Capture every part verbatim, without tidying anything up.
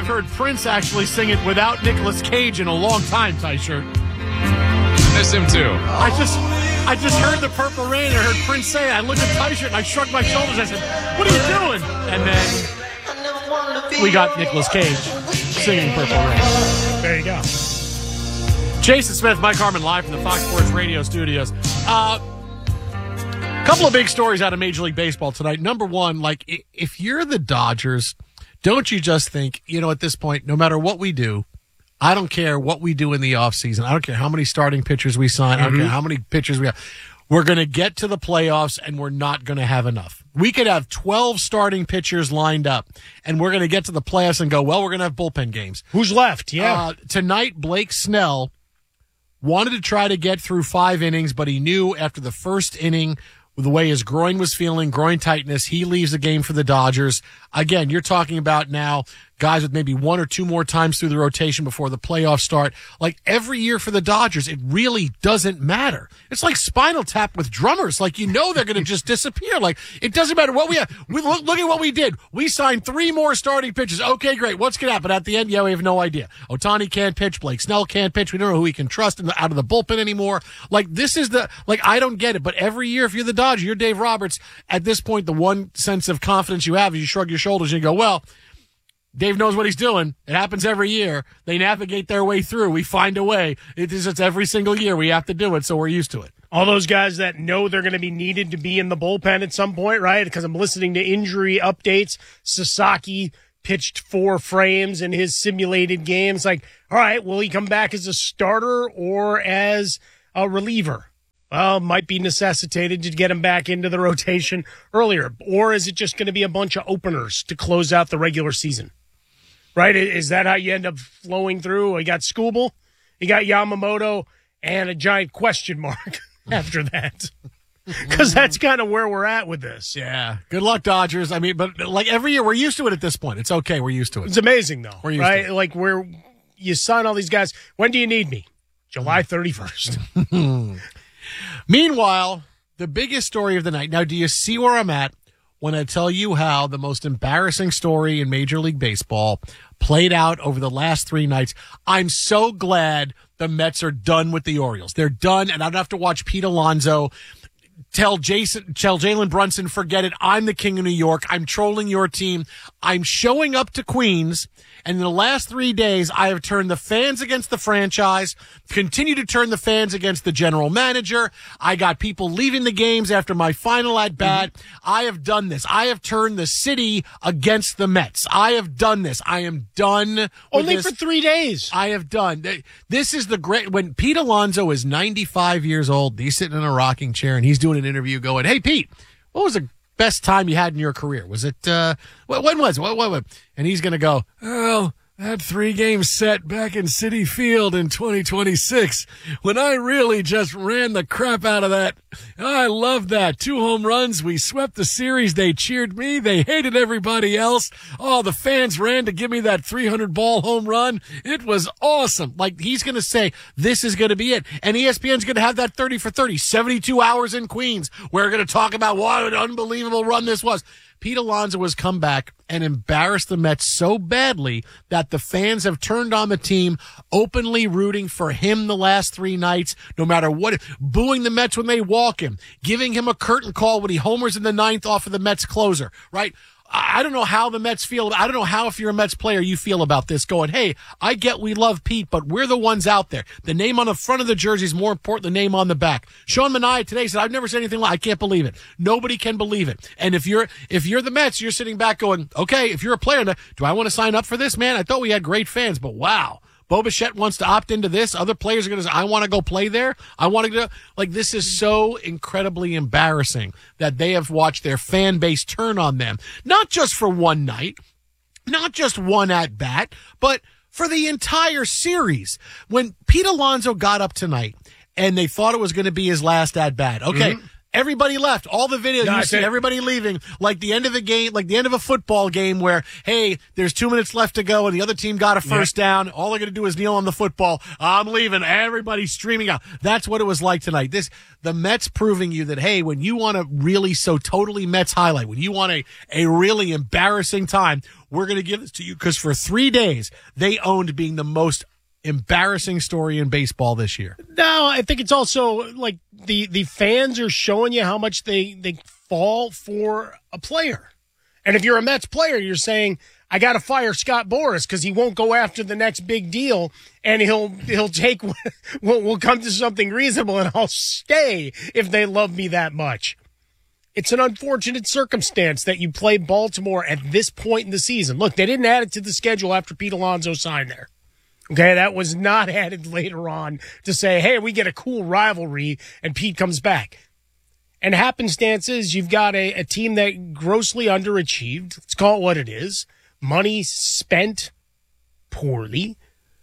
I've heard Prince actually sing it without Nicolas Cage in a long time, Tyshirt. Miss him too. I just I just heard the Purple Rain. I heard Prince say it. I looked at Tyshirt and I shrugged my shoulders. I said, what are you doing? And then we got Nicolas Cage singing Purple Rain. There you go. Jason Smith, Mike Harmon, live from the Fox Sports Radio studios. Uh, couple of big stories out of Major League Baseball tonight. Number one, like, if you're the Dodgers, don't you just think, you know, at this point, no matter what we do, I don't care what we do in the offseason. I don't care how many starting pitchers we sign. I don't Mm-hmm. care how many pitchers we have. We're going to get to the playoffs, and we're not going to have enough. We could have twelve starting pitchers lined up, and we're going to get to the playoffs and go, well, we're going to have bullpen games. Who's left? Yeah. Uh, tonight, Blake Snell wanted to try to get through five innings, but he knew after the first inning, with the way his groin was feeling, groin tightness, he leaves the game for the Dodgers. Again, you're talking about now guys with maybe one or two more times through the rotation before the playoffs start. Like every year for the Dodgers, it really doesn't matter. It's like Spinal Tap with drummers. Like, you know, they're going to just disappear. Like, it doesn't matter what we have. We look, look at what we did. We signed three more starting pitchers. Okay, great. What's going to happen at the end? Yeah, we have no idea. Ohtani can't pitch. Blake Snell can't pitch. We don't know who we can trust in the, out of the bullpen anymore. Like, this is the, like, I don't get it. But every year, if you're the Dodgers, you're Dave Roberts. At this point, the one sense of confidence you have is you shrug your shoulders and you go, well, Dave knows what he's doing. It happens every year. They navigate their way through. We find a way. It is, it's every single year we have to do it, so we're used to it. All those guys that know they're going to be needed to be in the bullpen at some point, right? Because I'm listening to injury updates. Sasaki pitched four frames in his simulated games. Like, all right, will he come back as a starter or as a reliever? Well, might be necessitated to get him back into the rotation earlier. Or is it just going to be a bunch of openers to close out the regular season? Right? Is that how you end up flowing through? You got Skubal, you got Yamamoto, and a giant question mark after that. Because that's kind of where we're at with this. Yeah. Good luck, Dodgers. I mean, but like every year, we're used to it at this point. It's okay. We're used to it. It's amazing, though. We're used right? to it. Like, where you sign all these guys. When do you need me? July thirty-first. Meanwhile, the biggest story of the night. Now, do you see where I'm at when I tell you how the most embarrassing story in Major League Baseball played out over the last three nights? I'm so glad the Mets are done with the Orioles. They're done, and I don't have to watch Pete Alonso tell Jason, tell Jalen Brunson, forget it. I'm the king of New York. I'm trolling your team. I'm showing up to Queens. And in the last three days, I have turned the fans against the franchise, continue to turn the fans against the general manager. I got people leaving the games after my final at bat. Mm-hmm. I have done this. I have turned the city against the Mets. I have done this. I am done with Only this. for three days. I have done. This is the great, when Pete Alonso is ninety-five years old, he's sitting in a rocking chair and he's doing an interview going, hey, Pete, what was the best time you had in your career? Was it, uh, when was it? What, what, what? And he's going to go, well, I had three games set back in Citi Field in twenty twenty-six when I really just ran the crap out of that. I loved that. Two home runs. We swept the series. They cheered me. They hated everybody else. Oh, the fans ran to give me that three hundred ball home run. It was awesome. Like, he's going to say, this is going to be it. And E S P N's going to have that thirty for thirty, seventy-two hours in Queens. We're going to talk about what an unbelievable run this was. Pete Alonso has come back and embarrassed the Mets so badly that the fans have turned on the team, openly rooting for him the last three nights, no matter what, booing the Mets when they walk him, giving him a curtain call when he homers in the ninth off of the Mets closer, right? I don't know how the Mets feel. I don't know how, if you're a Mets player, you feel about this going, hey, I get we love Pete, but we're the ones out there. The name on the front of the jersey is more important than the name on the back. Sean Manaea today said, I've never said anything like, I can't believe it. Nobody can believe it. And if you're, if you're the Mets, you're sitting back going, okay, if you're a player, do I want to sign up for this, man? I thought we had great fans, but wow. Bo Bichette wants to opt into this. Other players are going to say, I want to go play there. I want to go. Like, this is so incredibly embarrassing that they have watched their fan base turn on them. Not just for one night, not just one at bat, but for the entire series. When Pete Alonso got up tonight and they thought it was going to be his last at bat. Okay. Mm-hmm. Everybody left. All the videos, you see everybody leaving, like the end of a game, like the end of a football game where, hey, there's two minutes left to go and the other team got a first yep. down. All they're going to do is kneel on the football. I'm leaving. Everybody's streaming out. That's what it was like tonight. This, the Mets proving you that, hey, when you want a really so totally Mets highlight, when you want a, a really embarrassing time, we're going to give this to you because for three days they owned being the most embarrassing story in baseball this year. No, I think it's also like the the fans are showing you how much they they fall for a player. And if you're a Mets player, you're saying, I got to fire Scott Boras because he won't go after the next big deal, and he'll he'll take we'll, we'll come to something reasonable, and I'll stay if they love me that much. It's an unfortunate circumstance that you play Baltimore at this point in the season. Look, they didn't add it to the schedule after Pete Alonso signed there. Okay, that was not added later on to say, hey, we get a cool rivalry and Pete comes back. And happenstance is you've got a, a team that grossly underachieved. Let's call it what it is. Money spent poorly.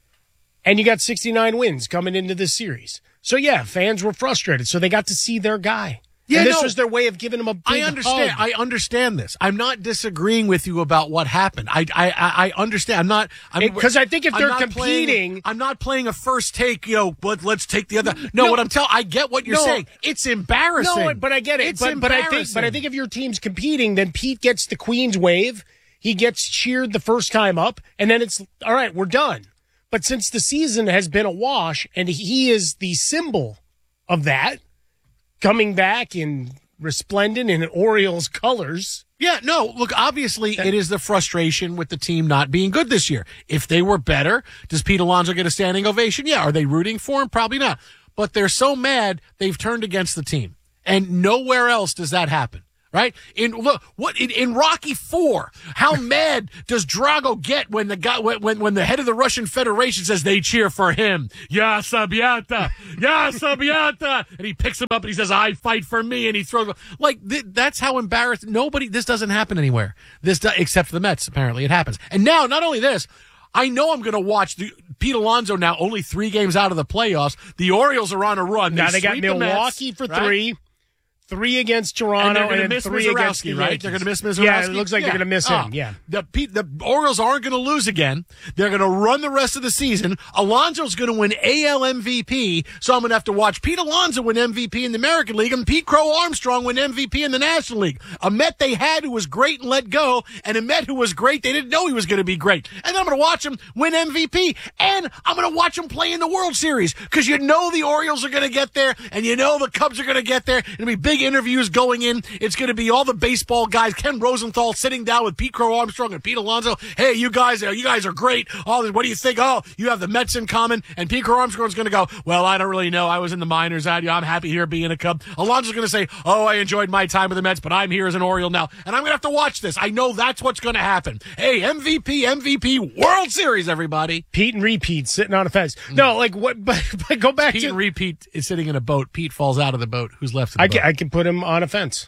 And you got sixty-nine wins coming into this series. So, yeah, fans were frustrated. So they got to see their guy. Yeah, and this no, was their way of giving him a big I understand. hug. I understand this. I'm not disagreeing with you about what happened. I I I understand. I'm not because I think if I'm they're not competing, playing, I'm not playing a first take. You know, but let's take the other. No, no what I'm telling. I get what you're no, saying. It's embarrassing. No, but I get it. It's but, but I think, embarrassing. but I think if your team's competing, then Pete gets the Queen's wave. He gets cheered the first time up, and then it's all right. We're done. But since the season has been a wash, and he is the symbol of that, coming back in resplendent in Orioles colors. Yeah, no, look, obviously it is the frustration with the team not being good this year. If they were better, does Pete Alonso get a standing ovation? Yeah. Are they rooting for him? Probably not. But they're so mad they've turned against the team. And nowhere else does that happen. Right? In look, what in, in Rocky Four, how mad does Drago get when the guy when, when when the head of the Russian Federation says they cheer for him? Ya Sabiata, Ya Sabiata, and he picks him up and he says, "I fight for me," and he throws like th- that's how embarrassed. Nobody. This doesn't happen anywhere. This do, except for the Mets. Apparently, it happens. And now, not only this. I know I'm going to watch the, Pete Alonso now. Only three games out of the playoffs. The Orioles are on a run. Now they, they got Milwaukee the Mets, for right? three. Three against Toronto and, and then three Mizorowski, against the right? Yankees. They're going to miss Mizorowski. Yeah, it looks like yeah. they're going to miss him. Oh, yeah, the the Orioles aren't going to lose again. They're going to run the rest of the season. Alonso's going to win A L M V P, so I'm going to have to watch Pete Alonso win M V P in the American League and Pete Crow Armstrong win M V P in the National League. A Met they had who was great and let go, and a Met who was great they didn't know he was going to be great. And then I'm going to watch him win M V P, and I'm going to watch him play in the World Series because you know the Orioles are going to get there, and you know the Cubs are going to get there. There'll be big interviews going in. It's going to be all the baseball guys. Ken Rosenthal sitting down with Pete Crow Armstrong and Pete Alonso. Hey, you guys, you guys are great. All this, what do you think? Oh, you have the Mets in common. And Pete Crow Armstrong's going to go, well, I don't really know. I was in the minors. I, I'm happy here being a Cub. Alonso's going to say, oh, I enjoyed my time with the Mets, but I'm here as an Oriole now. And I'm going to have to watch this. I know that's what's going to happen. Hey, M V P, M V P, World Series, everybody. Pete and repeat sitting on a fence. No, like what? But, but go back Pete to and repeat is sitting in a boat. Pete falls out of the boat. Who's left in the I boat? can, I can put him on a fence.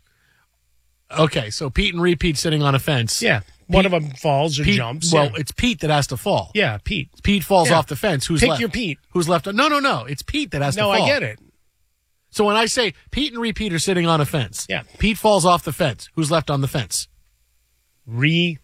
Okay, so Pete and repeat sitting on a fence. Yeah, one of them falls or Pete, jumps. Well, yeah. it's Pete that has to fall. Yeah, Pete. Pete falls Yeah. off the fence. Who's Pick left? your Pete. Who's left? No, no, no. It's Pete that has No, to fall. I get it. So when I say Pete and repeat are sitting on a fence, Yeah. Pete falls off the fence. Who's left on the fence? Repeat.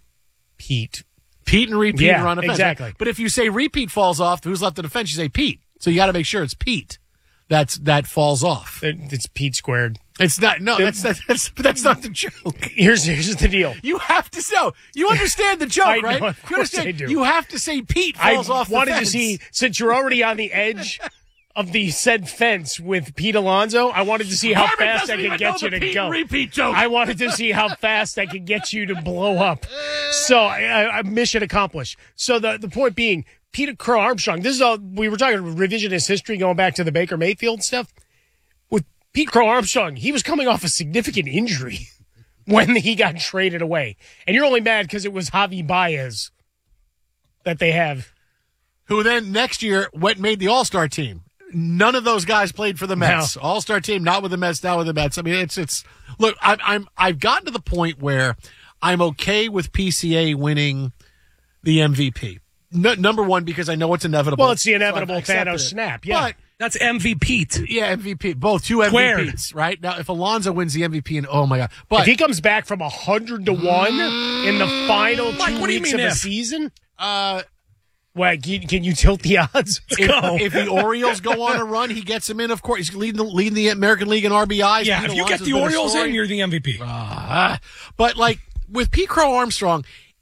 Pete and repeat Yeah, are on the fence. exactly. But if you say repeat falls off, who's left on the fence? You say Pete. So you got to make sure it's Pete that's that falls off. It's Pete squared. It's not. No, that's that's that's, that's not the joke. Here's here's the deal. You have to know. You understand the joke, I right? know, of you course understand. I do. You have to say Pete I falls off the wanted fence. to see, since you're already on the edge of the said fence with Pete Alonso, I wanted to see how Harmon fast I doesn't could even get know you the to Pete go. and repeat joke. I wanted to see how fast I could get you to blow up. So, I, I, mission accomplished. So the the point being, Peter Crow Armstrong. This is all we were talking revisionist history going back to the Baker Mayfield stuff. With Pete Crow Armstrong, he was coming off a significant injury when he got traded away, and you're only mad because it was Javi Baez that they have. Who then next year went made the All Star team. None of those guys played for the Mets. No. All Star team, not with the Mets, not with the Mets. I mean, it's it's. Look, I'm I'm I've gotten to the point where I'm okay with P C A winning the M V P. No, number one, because I know it's inevitable. Well, it's the inevitable So I've accepted Thanos it. snap. Yeah. But That's M V P. yeah, M V P, both two M V Ps, right? Now, if Alonso wins the M V P, and oh my god, but If he comes back from a hundred to one in the final Mike, two what do you weeks mean of a if? season, uh, well, can, can you tilt the odds? if, Go. if the Orioles go on a run, he gets him in. Of course, he's leading the leading the American League in R B Is. Yeah, Pete if you Alonso's get the been a Orioles story. in, you're the M V P. Ah, but like with Pete Crow Armstrong,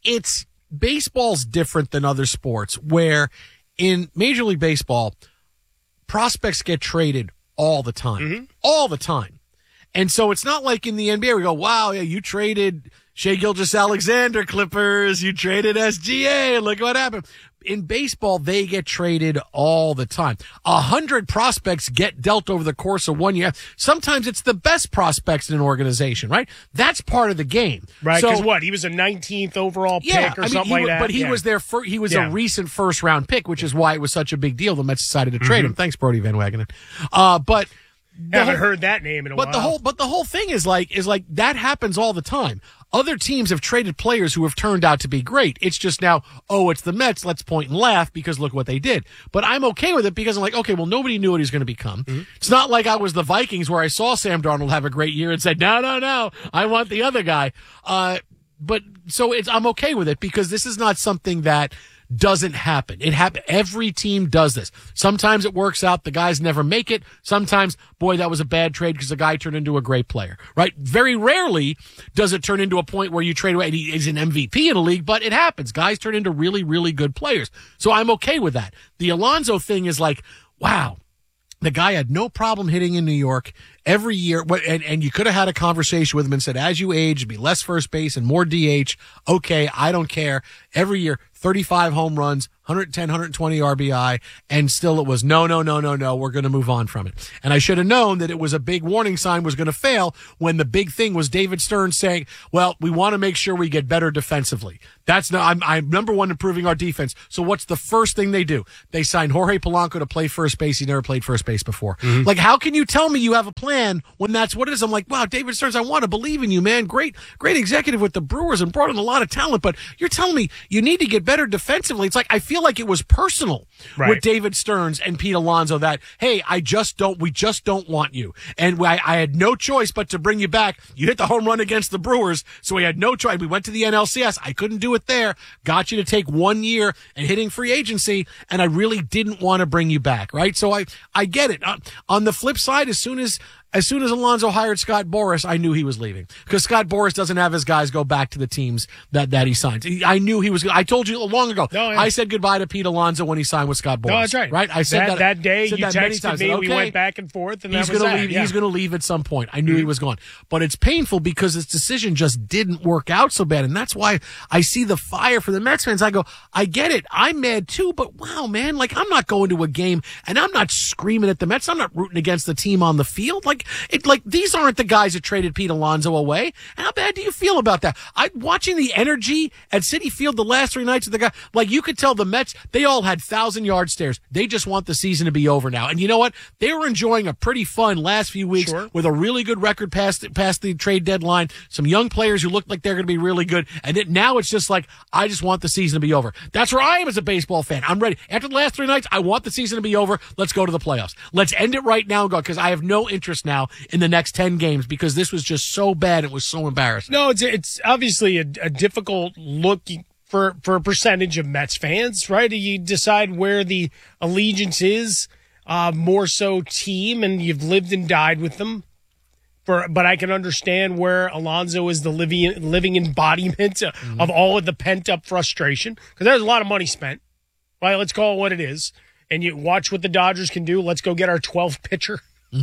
it's baseball's different than other sports where in Major League Baseball, prospects get traded all the time, mm-hmm. all the time. And so it's not like in the N B A we go, wow, yeah, you traded Shea Gilgeous-Alexander Clippers, you traded S G A, look what happened. In baseball, they get traded all the time. A hundred prospects get dealt over the course of one year. Sometimes it's the best prospects in an organization, right? That's part of the game. Right, So- because what? He was a nineteenth overall pick yeah, or I mean, something he like wa- that. But he Yeah. was their fir- he was Yeah. a recent first round pick, which is why it was such a big deal. The Mets decided to trade him. Thanks, Brody Van Wagenen. Uh, but the Haven't whole- heard that name in a but while. the whole but the whole thing is like is like that happens all the time. Other teams have traded players who have turned out to be great. It's just now, oh, it's the Mets. Let's point and laugh because look what they did. But I'm okay with it because I'm like, okay, well, nobody knew what he was going to become. Mm-hmm. It's not like I was the Vikings where I saw Sam Darnold have a great year and said, no, no, no, I want the other guy. Uh, but so it's I'm okay with it because this is not something that doesn't happen. It happen. Every team does this. Sometimes it works out. The guys never make it. Sometimes, boy, that was a bad trade because the guy turned into a great player, right? Very rarely does it turn into a point where you trade away and he is an M V P in a league, but it happens. Guys turn into really, really good players. So I'm okay with that. The Alonso thing is like, wow. The guy had no problem hitting in New York every year. And, and you could have had a conversation with him and said, as you age, it'd be less first base and more D H. Okay, I don't care. Every year, thirty-five home runs, one ten, one twenty R B I, and still it was no, no, no, no, no, we're going to move on from it. And I should have known that it was a big warning sign was going to fail when the big thing was David Stern saying, well, we want to make sure we get better defensively. That's no, I'm, I'm number one improving our defense. So what's the first thing they do? They sign Jorge Polanco to play first base. He never played first base before. Mm-hmm. Like, how can you tell me you have a plan when that's what it is? I'm like, wow, David Stearns, I want to believe in you, man. Great, great executive with the Brewers and brought in a lot of talent, but you're telling me you need to get better defensively. It's like, I feel like it was personal Right. with David Stearns and Pete Alonso that, hey, I just don't, we just don't want you. And I, I had no choice but to bring you back. You hit the home run against the Brewers, so we had no choice. We went to the N L C S. I couldn't do it there. Got you to take one year and hitting free agency, and I really didn't want to bring you back, right? So I, I get it. Uh, on the flip side, as soon as As soon as Alonso hired Scott Boras, I knew he was leaving because Scott Boras doesn't have his guys go back to the teams that, that he signs. I knew he was. I told you long ago. No, yeah. I said goodbye to Pete Alonso when he signed with Scott Boras. No, that's right. Right. I said that, that that day. said You that many texted times. me. Okay. We went back and forth, and He's that was going to that. leave. Yeah. He's going to leave at some point. I knew mm-hmm. he was gone, but it's painful because his decision just didn't work out so bad, and that's why I see the fire for the Mets fans. I go, I get it. I'm mad too, but wow, man, like I'm not going to a game and I'm not screaming at the Mets. I'm not rooting against the team on the field. Like it, like these aren't the guys that traded Pete Alonso away. How bad do you feel about that? I watching the energy at Citi Field the last three nights of the guy, like you could tell the Mets, they all had thousand yard stares. They just want the season to be over now. And you know what? They were enjoying a pretty fun last few weeks Sure. with a really good record past past the trade deadline. Some young players who looked like they're going to be really good. And it, now it's just like, I just want the season to be over. That's where I am as a baseball fan. I'm ready. After the last three nights, I want the season to be over. Let's go to the playoffs. Let's end it right now and go, because I have no interest now in the next ten games because this was just so bad. It was so embarrassing. No, it's it's obviously a, a difficult look for for a percentage of Mets fans, right? You decide where the allegiance is, uh, more so team, and you've lived and died with them. For, but I can understand where Alonso is the living living embodiment of, mm-hmm. of all of the pent up frustration because there's a lot of money spent. Right, let's call it what it is, and you watch what the Dodgers can do. Let's go get our twelfth pitcher.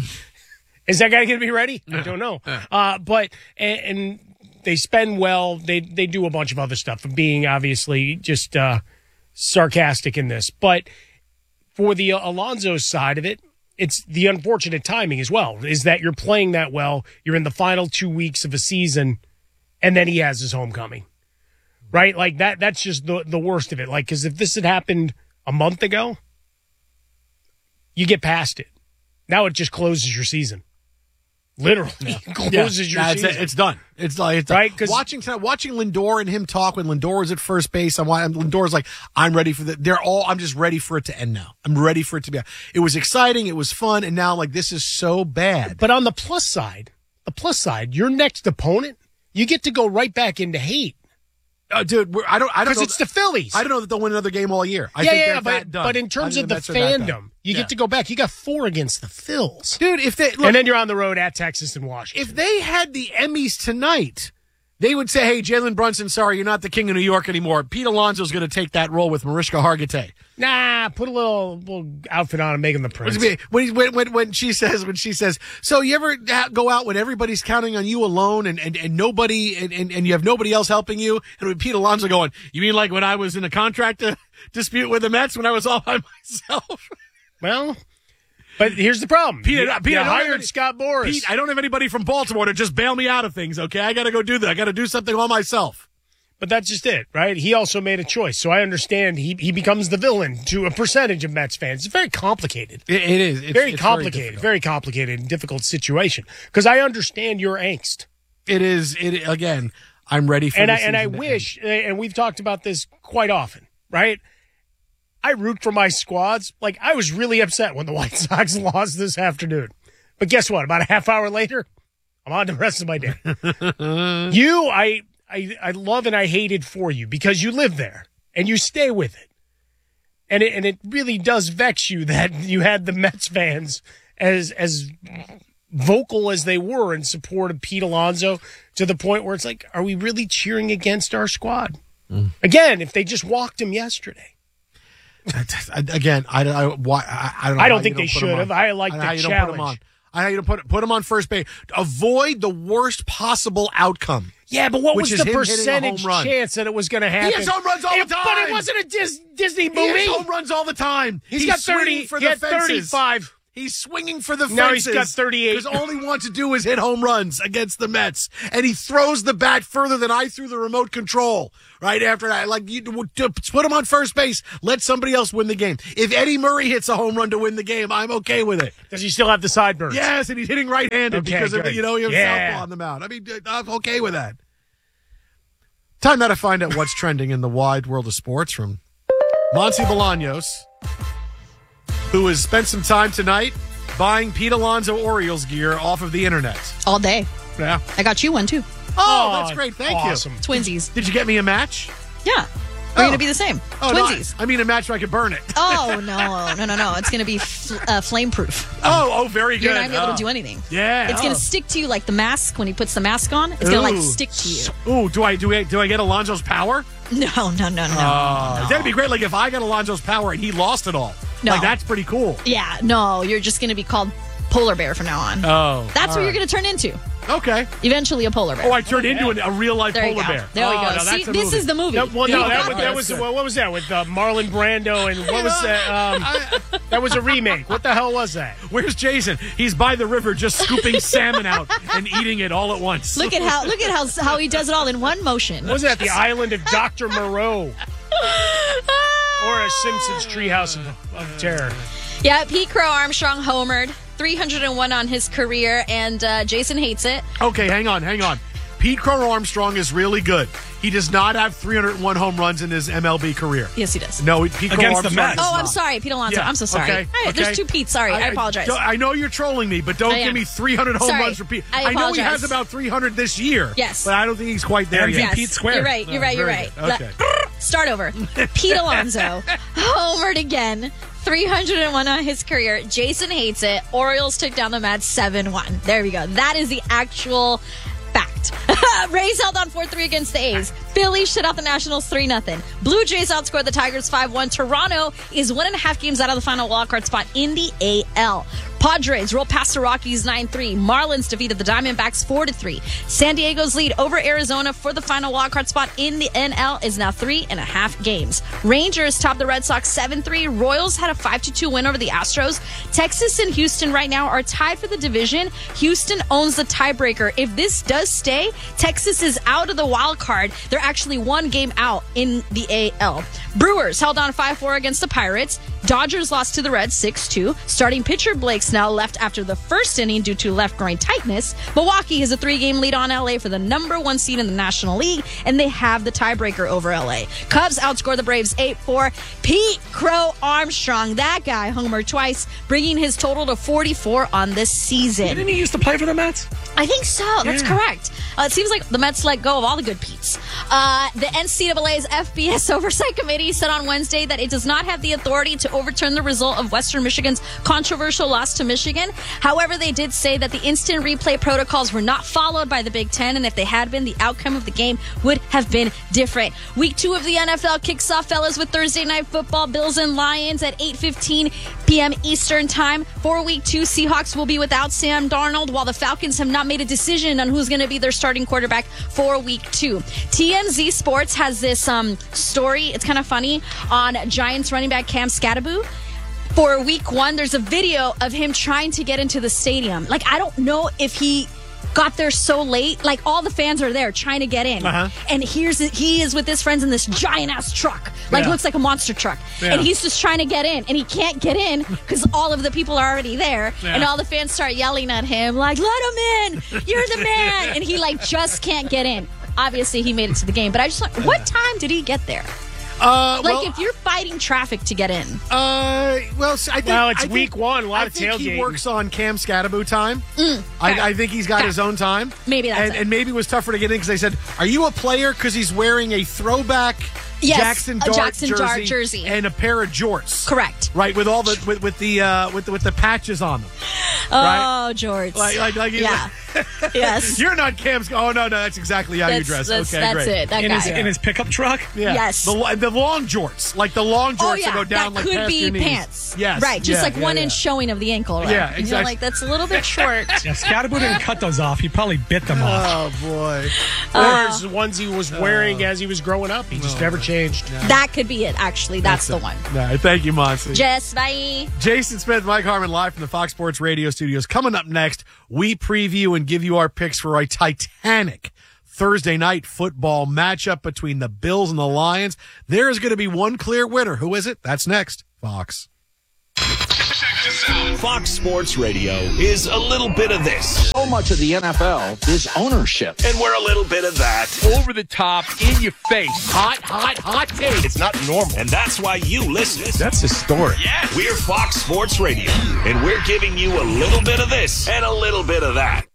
Is that guy going to be ready? I don't know. Uh, but and, and they spend well. They they do a bunch of other stuff. I'm being obviously just uh, sarcastic in this, but for the Alonso side of it, it's the unfortunate timing as well. Is that you're playing that well? You're in the final two weeks of a season, and then he has his homecoming, right? Like that. That's just the the worst of it. Like because if this had happened a month ago, you get past it. Now it just closes your season. Literally yeah. closes yeah. your It's, season. it's done. It's like it's done. Right, 'cause- watching watching Lindor and him talk when Lindor was at first base. I'm Lindor's like, I'm ready for the. They're all. I'm just ready for it to end now. I'm ready for it to be. It was exciting. It was fun, and now like this is so bad. But on the plus side, the plus side, your next opponent, you get to go right back into hate. Uh, dude, we're, I don't. I don't Because know it's the Phillies. I don't know that they'll win another game all year. I yeah, think yeah, they're yeah, that but, done. but in terms I of think the Mets are that done. fandom, you Yeah. get to go back. You got four against the Phils. Dude, if they look, And then you're on the road at Texas and Washington. if they had the Emmys tonight, they would say, hey, Jalen Brunson, sorry, you're not the king of New York anymore. Pete Alonso's going to take that role with Mariska Hargitay. Nah, put a little, little outfit on and make him the prince. When, when, when, when she says, when she says, so you ever go out when everybody's counting on you alone and, and, and nobody, and, and, and you have nobody else helping you? And with Pete Alonso going, you mean like when I was in a contract uh, dispute with the Mets when I was all by myself? Well, but here's the problem. Pete, you, Pete, you I don't hired have any- Scott Boras. Pete, I don't have anybody from Baltimore to just bail me out of things, okay? I got to go do that. I got to do something all myself. But that's just it, right? He also made a choice. So I understand he, he becomes the villain to a percentage of Mets fans. It's very complicated. It, it is. It's, very it's complicated. Very, very complicated and difficult situation. Because I understand your angst. it is. It Again, I'm ready for And the I, and I season to wish, and we've talked about this quite often, right? I root for my squads. Like, I was really upset when the White Sox lost this afternoon. But guess what? About a half hour later, I'm on the rest of my day. you, I, I, I love and I hate it for you because you live there and you stay with it. And it, and it really does vex you that you had the Mets fans as, as vocal as they were in support of Pete Alonso to the point where it's like, are we really cheering against our squad? Mm. Again, if they just walked him yesterday. Again, I, I, why, I, I don't know. I don't how think you they don't put him should have. on. I like I don't the know how you don't challenge. put him on. I know how you don't put put him on first base. Avoid the worst possible outcome. Yeah, but what which was is the him hitting a percentage home run. chance that it was going to happen? He has home runs all If- the time. But it wasn't a Dis- Disney He movie. has home runs all the time. He's He's got swinging thirty for he the had fences. thirty-five. He's swinging for the Now he's fences. got thirty-eight. Because all he wants to do is hit home runs against the Mets. And he throws the bat further than I threw the remote control right after that. Like, you to put him on first base, let somebody else win the game. If Eddie Murray hits a home run to win the game, I'm okay with it. Does he still have the sideburns? Yes, and he's hitting right-handed Okay, because of, good. you know, he has Yeah. southpaw on the mound. I mean, I'm okay with that. Time now to find out what's trending in the wide world of sports from Monty Bolaños, who has spent some time tonight buying Pete Alonso Orioles gear off of the internet. All day. Yeah. I got you one too. Oh, Oh, that's great. Thank awesome. Twinsies. you. Did you get me a match? Yeah. Oh. We're going to be the same. Oh, no, Twinsies. I, I mean a match so I could burn it. Oh, no. No, no, no. It's going to be fl- uh, flame proof. Oh, oh, very good. You're not going to be able Oh. to do anything. Yeah. It's going oh. to stick to you like the mask when he puts the mask on. It's going to like Ooh. stick to you. Ooh, do I do I do I get Alonso's power? No, no, no, no. Uh, no. That'd be great. Like if I got Alonso's power and he lost it all. No. Like that's pretty cool. Yeah, no. You're just going to be called Polar Bear from now on. Oh. That's what all you're right. going to turn into. Okay. Eventually a polar bear. Oh, I turned into an, a real life there you polar go. bear. There we oh, go. No, See, that's a this movie. is the movie. No, well, You no, got that, was- that this. was what, what was that with uh, Marlon Brando and what was that? Um, that was a remake. What the hell was that? Where's Jason? He's by the river, just scooping salmon out and eating it all at once. Look at how look at how how he does it all in one motion. What was that? The Island of Doctor Moreau, or a Simpsons Treehouse of, of Terror? Yeah, Pete Crow Armstrong homered, three hundred one on his career, and uh, Jason hates it. Okay, hang on, hang on. Pete Crow Armstrong is really good. He does not have three hundred one home runs in his M L B career. Yes, he does. No, Pete Crow Against the Armstrong Mets. does Oh, I'm not. sorry, Pete Alonso. Yeah, I'm so sorry. okay, All right, okay. there's two Pete's. Sorry, I, apologize. don't- I know you're trolling me, but don't I give am. me three hundred home Sorry, runs for Pete. I know he apologize. has about three hundred this year. Yes. But I don't think he's quite there M V P yet. Yes, squared. you're right. You're right. You're very right. good. Okay. Let- start over. Pete Alonso homered again. three hundred one on his career. Jason hates it. Orioles took down the Mets seven one. There we go. That is the actual fact. Rays held on four three against the A's. Phillies shut out the Nationals three nothing. Blue Jays outscored the Tigers five one. Toronto is one and a half games out of the final wildcard spot in the A L. Padres roll past the Rockies nine three. Marlins defeated the Diamondbacks four to three. San Diego's lead over Arizona for the final wildcard spot in the N L is now three and a half games. Rangers topped the Red Sox seven three. Royals had a five to two win over the Astros. Texas and Houston right now are tied for the division. Houston owns the tiebreaker. If this does stay, Texas is out of the wild card. They're actually one game out in the A L. Brewers held on five four against the Pirates. Dodgers lost to the Reds six two. Starting pitcher Blake Snell left after the first inning due to left groin tightness. Milwaukee has a three-game lead on L A for the number one seed in the National League, and they have the tiebreaker over L A. Cubs outscore the Braves eight four. Pete Crow Armstrong, that guy, homered twice, bringing his total to forty-four on this season. Didn't he used to play for the Mets? I think so. That's Yeah. correct. Uh, it seems like the Mets let go of all the good Pete's. Uh, the N C double A's F B S Oversight Committee said on Wednesday that it does not have the authority to overturn the result of Western Michigan's controversial loss to Michigan. However, they did say that the instant replay protocols were not followed by the Big Ten, and if they had been, the outcome of the game would have been different. Week two of the N F L kicks off, fellas, with Thursday Night Football, Bills and Lions at eight fifteen p.m. Eastern Time. For week two, Seahawks will be without Sam Darnold, while the Falcons have not made a decision on who's going to be their starting quarterback for week two. T M Z Sports has this um, story. It's kind of funny on Giants running back Cam Skattebo. For week one, there's a video of him trying to get into the stadium. Like, I don't know if he got there so late. Like, all the fans are there trying to get in. Uh-huh. And here's he is with his friends in this giant-ass truck. Like, yeah. Looks like a monster truck. Yeah. And he's just trying to get in. And he can't get in because all of the people are already there. Yeah. And all the fans start yelling at him, like, let him in. You're the man. And he, like, just can't get in. Obviously, he made it to the game. But I just like, what time did he get there? Uh, like, well, if you're fighting traffic to get in. Uh, well, I think, well, it's I week think, one. A lot I of think tailgating. He works on Cam Skattebo time. Mm, okay. I, I think he's got okay. his own time. Maybe that's and, it. and maybe it was tougher to get in because they said, "Are you a player?" Because he's wearing a throwback yes, Jackson Dart, Jackson jersey, Dart jersey and a pair of jorts. Correct. Right, with all the with, with the uh, with the, with the patches on them. Oh, right? George. Like, like, like yeah. Yes. You're not Cam's. Oh no, no, that's exactly how that's, you dress. That's, okay, that's great. it. That in guy. his in his pickup truck. Yeah. Yes. The, the long jorts, like the long jorts oh, yeah. that go down that like could past be your knees. pants. Yes. Right. Just yeah, like yeah, one yeah. inch showing of the ankle. Right? Yeah, You know, exactly. like that's a little bit short. Yeah, Skattebo didn't cut those off. He probably bit them off. Oh boy. Or it's the ones he was wearing as he was growing up. He just never changed. That could be it. Actually, that's, That's the one. All right, thank you, Monty. Just bye. Jason Smith, Mike Harmon, live from the Fox Sports Radio studios. Coming up next, we preview and give you our picks for a titanic Thursday night football matchup between the Bills and the Lions. There is going to be one clear winner. Who is it? That's next. Fox. Fox Sports Radio is a little bit of this. So much of the N F L is ownership. And we're a little bit of that. Over the top, in your face. Hot, hot, hot take. It's not normal. And that's why you listen. That's historic. Yeah. We're Fox Sports Radio. And we're giving you a little bit of this and a little bit of that.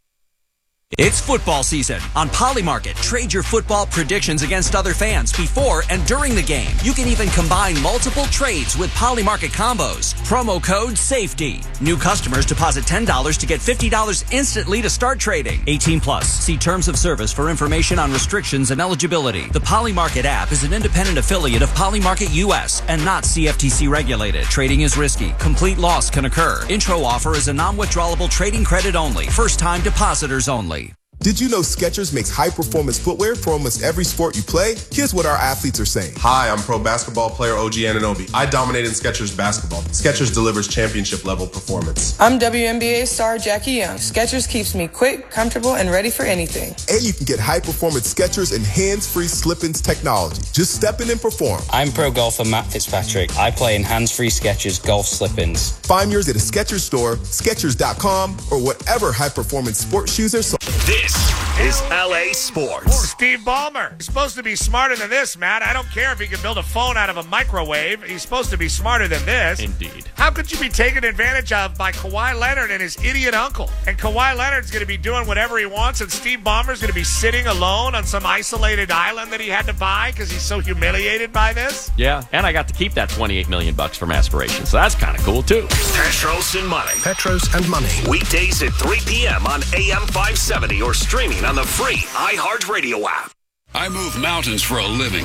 It's football season. On Polymarket, trade your football predictions against other fans before and during the game. You can even combine multiple trades with Polymarket combos. Promo code SAFETY. New customers deposit ten dollars to get fifty dollars instantly to start trading. eighteen plus. See terms of service for information on restrictions and eligibility. The Polymarket app is an independent affiliate of Polymarket U S and not C F T C regulated. Trading is risky. Complete loss can occur. Intro offer is a non-withdrawable trading credit only. First-time depositors only. Did you know Skechers makes high-performance footwear for almost every sport you play? Here's what our athletes are saying. Hi, I'm pro basketball player O G Anunoby. I dominate in Skechers basketball. Skechers delivers championship-level performance. I'm W N B A star Jackie Young. Skechers keeps me quick, comfortable, and ready for anything. And you can get high-performance Skechers and hands-free slip-ins technology. Just step in and perform. I'm pro golfer Matt Fitzpatrick. I play in hands-free Skechers golf slip-ins. Find yours at a Skechers store, Skechers dot com, or whatever high-performance sports shoes are sold. This is L A Sports. Steve Ballmer. He's supposed to be smarter than this, Matt. I don't care if he can build a phone out of a microwave. He's supposed to be smarter than this. Indeed. How could you be taken advantage of by Kawhi Leonard and his idiot uncle? And Kawhi Leonard's going to be doing whatever he wants, and Steve Ballmer's going to be sitting alone on some isolated island that he had to buy because he's so humiliated by this? Yeah, and I got to keep that twenty-eight million bucks from Aspiration, so that's kind of cool, too. Petros and Money. Petros and Money. Weekdays at three p.m. on A M five seventy or streaming on the free iHeartRadio app. I move mountains for a living.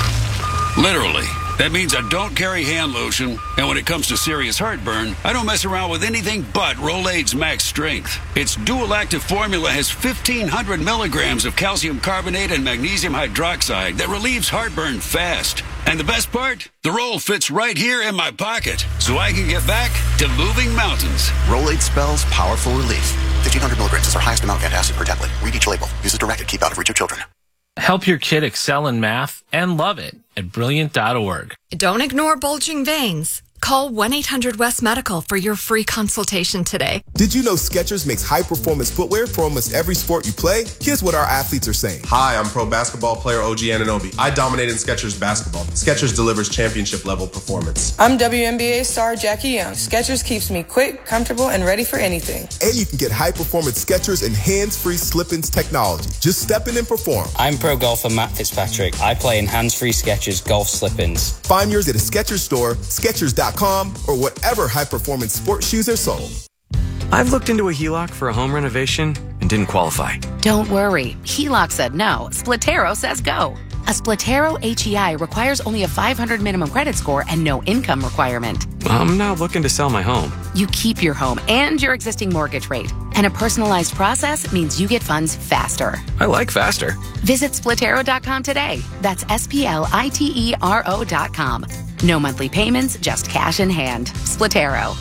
Literally. That means I don't carry hand lotion, and when it comes to serious heartburn, I don't mess around with anything but Rolaids Max Strength. Its dual-active formula has fifteen hundred milligrams of calcium carbonate and magnesium hydroxide that relieves heartburn fast. And the best part? The roll fits right here in my pocket, so I can get back to moving mountains. Rolaids spells powerful relief. fifteen hundred milligrams is our highest amount of antacid per tablet. Read each label. Use as directed. Keep out of reach of children. Help your kid excel in math and love it at brilliant dot org. Don't ignore bulging veins. Call one eight hundred West Medical for your free consultation today. Did you know Skechers makes high-performance footwear for almost every sport you play? Here's what our athletes are saying. Hi, I'm pro basketball player O G Anunoby. I dominate in Skechers basketball. Skechers delivers championship-level performance. I'm W N B A star Jackie Young. Skechers keeps me quick, comfortable, and ready for anything. And you can get high-performance Skechers and hands-free slip-ins technology. Just step in and perform. I'm pro golfer Matt Fitzpatrick. I play in hands-free Skechers golf slip-ins. Find yours at a Skechers store, Skechers dot com, or whatever high-performance sports shoes are sold. I've looked into a H E L O C for a home renovation and didn't qualify. Don't worry. H E L O C said no. Splitero says go. A Splitero H E I requires only a five hundred minimum credit score and no income requirement. I'm now looking to sell my home. You keep your home and your existing mortgage rate. And a personalized process means you get funds faster. I like faster. Visit Splitero dot com today. That's S P L I T E R O dot com. No monthly payments, just cash in hand. Splitero.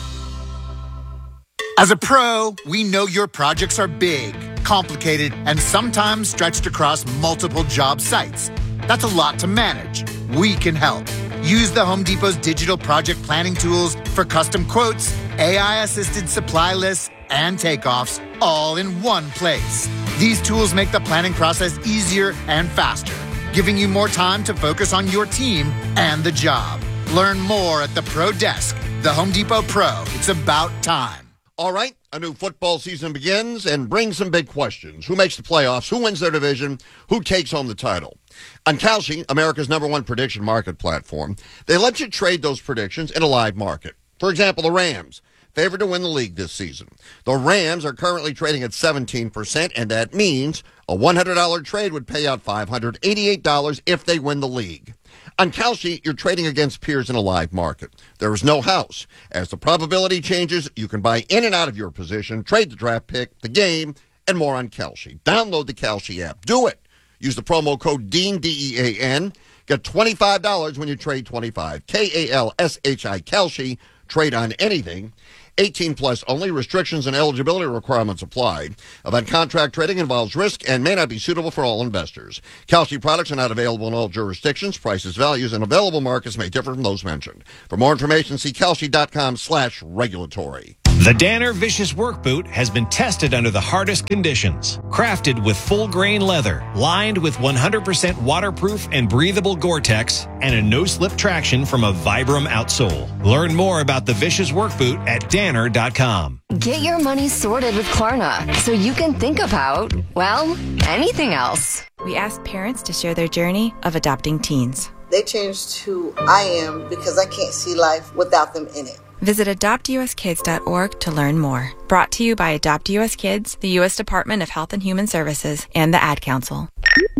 As a pro, we know your projects are big, complicated, and sometimes stretched across multiple job sites. That's a lot to manage. We can help. Use the Home Depot's digital project planning tools for custom quotes, A I-assisted supply lists, and takeoffs all in one place. These tools make the planning process easier and faster, giving you more time to focus on your team and the job. Learn more at the Pro Desk. The Home Depot Pro. It's about time. All right, a new football season begins and brings some big questions. Who makes the playoffs? Who wins their division? Who takes home the title? On Kalshi, America's number one prediction market platform, they let you trade those predictions in a live market. For example, the Rams, favored to win the league this season. The Rams are currently trading at seventeen percent, and that means a one hundred dollars trade would pay out five hundred eighty-eight dollars if they win the league. On Kalshi, you're trading against peers in a live market. There is no house. As the probability changes, you can buy in and out of your position, trade the draft pick, the game, and more on Kalshi. Download the Kalshi app. Do it. Use the promo code DEAN, D E A N. Get twenty-five dollars when you trade twenty-five. K A L S H I, Kalshi. Trade on anything. eighteen plus only. Restrictions and eligibility requirements apply. Event contract trading involves risk and may not be suitable for all investors. Kalshi products are not available in all jurisdictions. Prices, values, and available markets may differ from those mentioned. For more information, see Kalshi.com slash regulatory. The Danner Vicious Work Boot has been tested under the hardest conditions. Crafted with full-grain leather, lined with one hundred percent waterproof and breathable Gore-Tex, and a no-slip traction from a Vibram outsole. Learn more about the Vicious Work Boot at Danner dot com. Get your money sorted with Klarna so you can think about, well, anything else. We asked parents to share their journey of adopting teens. They changed who I am because I can't see life without them in it. Visit adopt u s kids dot org to learn more. Brought to you by Adopt U S Kids, the U S Department of Health and Human Services, and the Ad Council.